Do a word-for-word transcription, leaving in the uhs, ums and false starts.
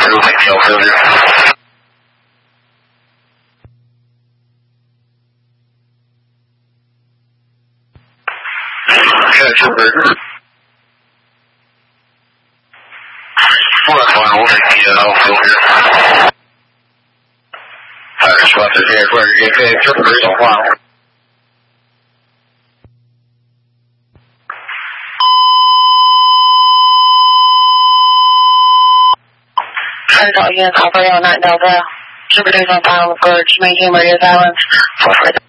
roofing tail filter. Okay, super. Left one roofing tail filter. Fire spot is here for you. Okay, trooper is on file. All units operating on nine Delta. Trooper is on file with Gorge. Maintain radio silence. four four.